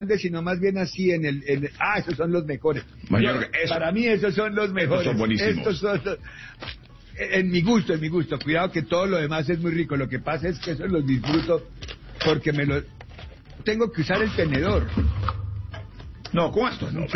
sino más bien así esos son los mejores. Mayorga, para mí esos son los mejores. Estos son buenísimos. Estos son en mi gusto. Cuidado que todo lo demás es muy rico. Lo que pasa es que esos los disfruto porque tengo que usar el tenedor. No, con esto no.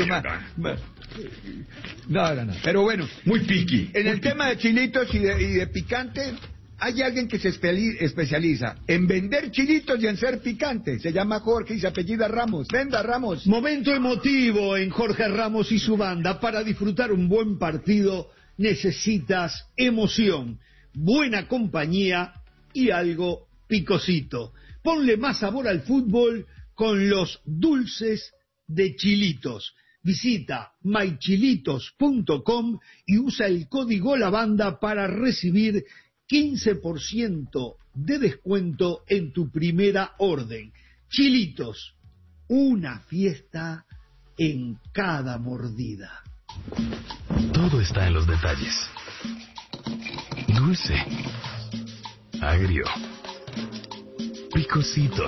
No. Pero bueno. Muy piqui. En el tema de chilitos y de picante, hay alguien que se especializa en vender chilitos y en ser picante. Se llama Jorge y se apellida Ramos. Venda, Ramos. Momento emotivo en Jorge Ramos y su banda. Para disfrutar un buen partido necesitas emoción, buena compañía y algo picosito. Ponle más sabor al fútbol con los dulces de Chilitos. Visita mychilitos.com y usa el código La Banda para recibir 15% de descuento en tu primera orden. Chilitos, una fiesta en cada mordida. Todo está en los detalles. Dulce, agrio, picosito.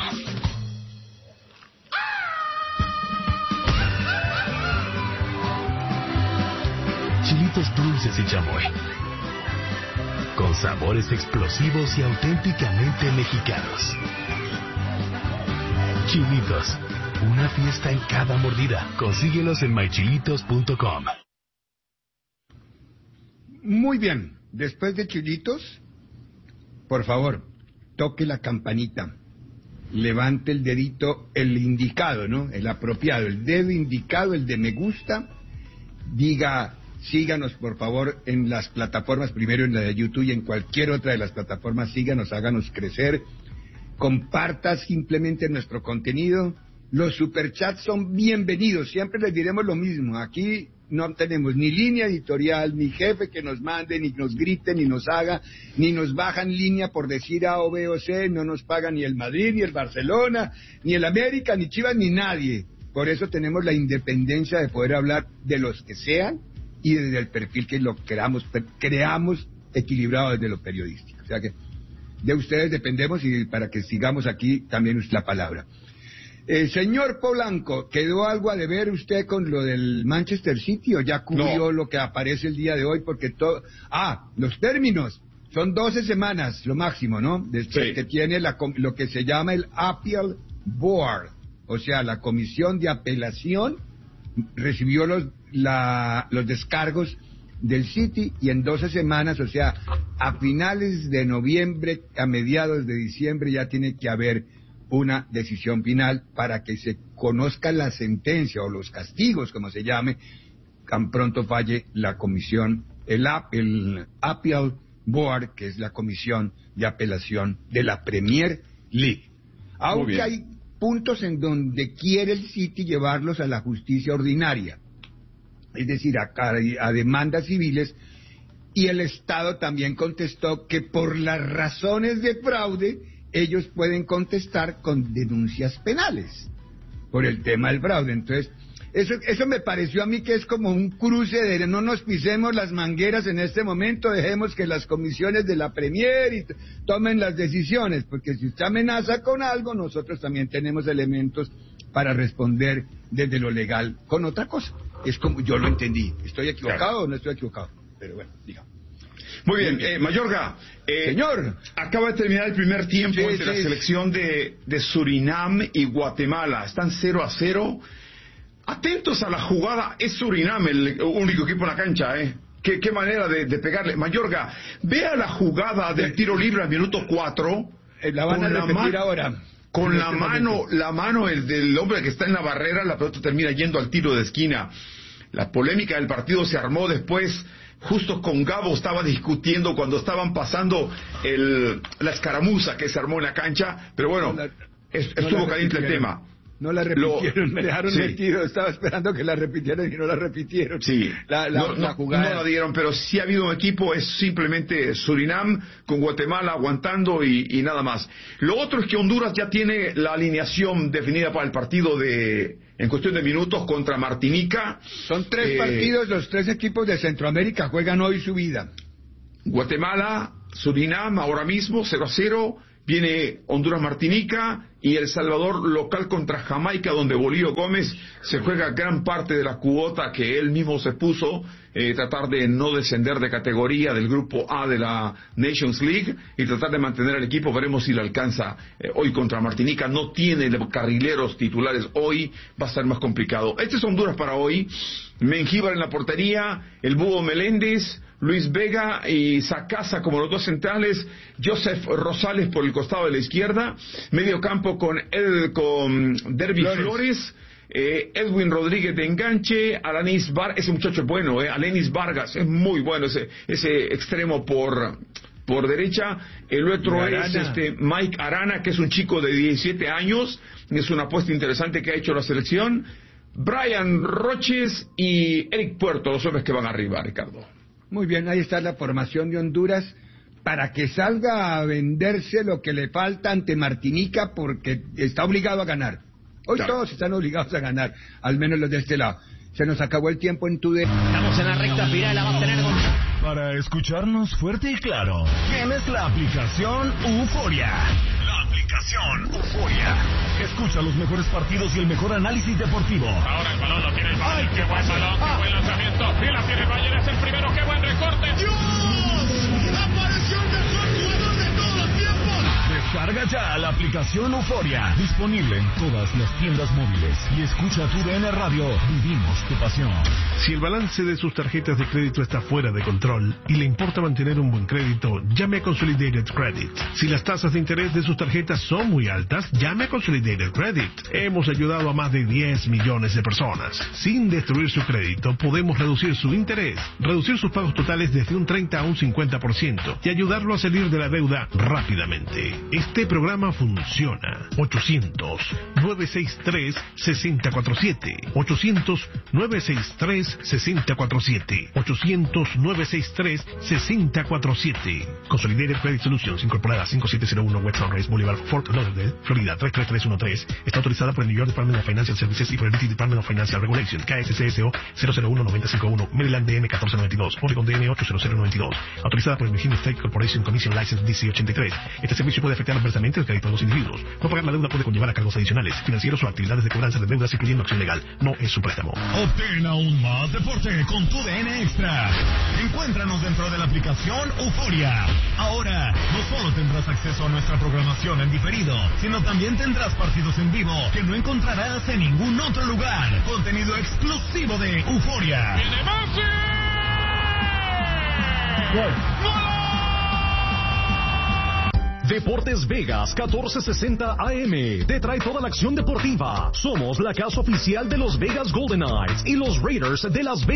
Chilitos dulces y chamoy, con sabores explosivos y auténticamente mexicanos. Chilitos, una fiesta en cada mordida. Consíguelos en mychilitos.com. Muy bien, después de chilitos, por favor, toque la campanita. Levante el dedito, el indicado, ¿no? El apropiado, el dedo indicado, el de me gusta. Diga, síganos por favor en las plataformas, primero en la de YouTube y en cualquier otra de las plataformas, síganos, háganos crecer. Comparta simplemente nuestro contenido. Los superchats son bienvenidos, siempre les diremos lo mismo. Aquí no tenemos ni línea editorial, ni jefe que nos mande, ni nos grite, ni nos haga, ni nos bajan línea por decir A o B o C, no nos paga ni el Madrid, ni el Barcelona, ni el América, ni Chivas, ni nadie. Por eso tenemos la independencia de poder hablar de los que sean y desde el perfil que lo creamos equilibrado desde lo periodístico. O sea que de ustedes dependemos y para que sigamos aquí también la palabra. Señor Polanco, ¿quedó algo a deber usted con lo del Manchester City o ya cubrió lo que aparece el día de hoy? Porque los términos son 12 semanas, lo máximo, ¿no? Después que tiene lo que se llama el Appeal Board, o sea, la comisión de apelación recibió los descargos del City y en 12 semanas, o sea, a finales de noviembre, a mediados de diciembre ya tiene que haber una decisión final para que se conozca la sentencia o los castigos, como se llame, tan pronto falle la comisión, el Appeal Board, que es la comisión de apelación de la Premier League. Aunque hay puntos en donde quiere el City llevarlos a la justicia ordinaria, es decir, a demandas civiles, y el Estado también contestó que por las razones de fraude ellos pueden contestar con denuncias penales por el tema del fraude. Entonces, eso me pareció a mí que es como un cruce de no nos pisemos las mangueras en este momento, dejemos que las comisiones de la Premier tomen las decisiones, porque si usted amenaza con algo, nosotros también tenemos elementos para responder desde lo legal con otra cosa. Es como yo lo entendí. ¿Estoy equivocado o no estoy equivocado? Pero bueno, digamos. Muy bien, Mayorga, señor, acaba de terminar el primer tiempo entre la selección de Surinam y Guatemala. Están 0-0. Atentos a la jugada. Es Surinam el único equipo en la cancha, ¿eh? Qué manera de pegarle. Mayorga, vea la jugada del tiro libre al minuto 4. La van a repetir ahora. Con la mano del hombre que está en la barrera, la pelota termina yendo al tiro de esquina. La polémica del partido se armó después. Justo con Gabo estaba discutiendo cuando estaban pasando la escaramuza que se armó en la cancha, pero bueno, estuvo caliente el tema. No la repitieron, me dejaron metido, estaba esperando que la repitieran y no la repitieron. Sí, la jugada. No la dieron, pero sí ha habido un equipo, es simplemente Surinam con Guatemala aguantando y nada más. Lo otro es que Honduras ya tiene la alineación definida para el partido en cuestión de minutos contra Martinica. Son 3 partidos, los 3 equipos de Centroamérica juegan hoy su vida. Guatemala, Surinam ahora mismo 0-0, viene Honduras-Martinica y El Salvador local contra Jamaica, donde Bolillo Gómez se juega gran parte de la cuota que él mismo se puso, tratar de no descender de categoría del grupo A de la Nations League y tratar de mantener al equipo. Veremos si le alcanza hoy contra Martinica. No tiene carrileros titulares hoy, va a estar más complicado. Este es Honduras para hoy. Mengíbar en la portería, el Búho Meléndez, Luis Vega y Sacasa como los dos centrales, Joseph Rosales por el costado de la izquierda, medio campo con Derby Flores, Edwin Rodríguez de enganche, Alanis Vargas, ese muchacho es bueno, Alanis Vargas es muy bueno, ese extremo por derecha. El otro es Mike Arana, que es un chico de 17 años, es una apuesta interesante que ha hecho la selección. Brian Roches y Eric Puerto, los hombres que van arriba, Ricardo. Muy bien, ahí está la formación de Honduras para que salga a venderse lo que le falta ante Martinica, porque está obligado a ganar. Hoy todos están obligados a ganar, al menos los de este lado. Se nos acabó el tiempo en TUDN. Estamos en la recta final, la vamos a tener con... Para escucharnos fuerte y claro, tienes la aplicación Euforia. La aplicación Euforia. Escucha los mejores partidos y el mejor análisis deportivo. Ahora el balón lo tiene el Bayern. ¡Qué buen balón! ¡Qué buen lanzamiento! Y la tiene el Bayern, es el primero. ¡Qué buen recorte! ¡Dios! ¡Apareció el mejor jugador de todos los tiempos! Descarga ya la aplicación Euforia. Disponible en todas las tiendas móviles. Y escucha TUDN Radio. Vivimos tu pasión. Si el balance de sus tarjetas de crédito está fuera de control y le importa mantener un buen crédito, llame a Consolidated Credit. Si las tasas de interés de sus tarjetas son muy altas, llame a Consolidated Credit. Hemos ayudado a más de 10 millones de personas. Sin destruir su crédito, podemos reducir su interés, reducir sus pagos totales desde un 30 a un 50% y ayudarlo a salir de la deuda rápidamente. Este programa funciona. 800-963-6047. 800-963-6047. 800-963-6047. Consolidated Credit Solutions, incorporada 5701 West Sunrise Boulevard, Fort Lauderdale, Florida 33313. Está autorizada por el New York Department of Financial Services y por el British Department of Financial Regulation. KSCSO 001-951. Maryland DM 1492. Oregon DM 80092. Autorizada por el Virginia State Corporation Commission License DC 83. Este servicio puede afectar adversamente el crédito de los individuos. No pagar la deuda puede conllevar a cargos adicionales, financieros o actividades de cobranza de deudas, incluyendo acción legal. No es su préstamo. Obtén aún más deporte con TUDN Extra. Encuéntranos dentro de la aplicación Euforia. Ahora, no solo tendrás acceso a nuestra programación en diferido, sino también tendrás partidos en vivo que no encontrarás en ningún otro lugar. Contenido exclusivo de Euforia. ¡Viene Messi! ¡Gol! Deportes Vegas 1460 AM te trae toda la acción deportiva. Somos la casa oficial de los Vegas Golden Knights y los Raiders de Las Vegas.